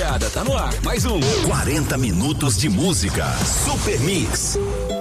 Morada, tá no ar. Mais um 40 minutos de música. Super Mix.